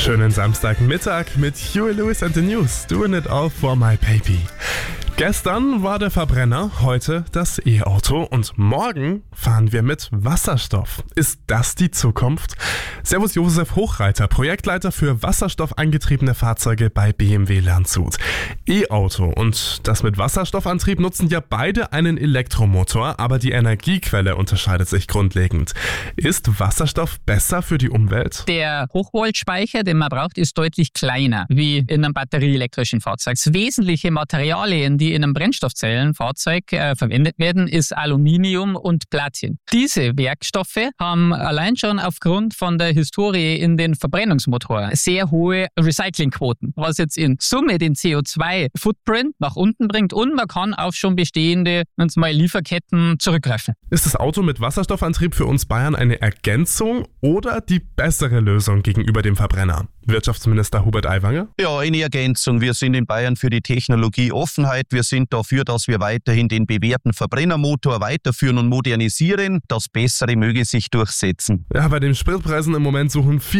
Schönen Samstagmittag mit Huey Lewis and the News. Doing it all for my baby. Gestern war der Verbrenner, heute das E-Auto und morgen fahren wir mit Wasserstoff. Ist das die Zukunft? Servus Josef Hochreiter, Projektleiter für wasserstoffangetriebene Fahrzeuge bei BMW Landshut. E-Auto und das mit Wasserstoffantrieb nutzen ja beide einen Elektromotor, aber die Energiequelle unterscheidet sich grundlegend. Ist Wasserstoff besser für die Umwelt? Der Hochvoltspeicher, den man braucht, ist deutlich kleiner wie in einem batterieelektrischen Fahrzeug. Wesentliche Materialien, die in einem Brennstoffzellenfahrzeug verwendet werden, ist Aluminium und Platin. Diese Werkstoffe haben allein schon aufgrund von der Historie in den Verbrennungsmotoren sehr hohe Recyclingquoten, was jetzt in Summe den CO2-Footprint nach unten bringt und man kann auf schon bestehende Lieferketten zurückgreifen. Ist das Auto mit Wasserstoffantrieb für uns Bayern eine Ergänzung oder die bessere Lösung gegenüber dem Verbrenner? Wirtschaftsminister Hubert Aiwanger? Ja, eine Ergänzung. Wir sind in Bayern für die Technologieoffenheit. Wir sind dafür, dass wir weiterhin den bewährten Verbrennermotor weiterführen und modernisieren. Das Bessere möge sich durchsetzen. Ja, bei den Spritpreisen im Moment suchen viele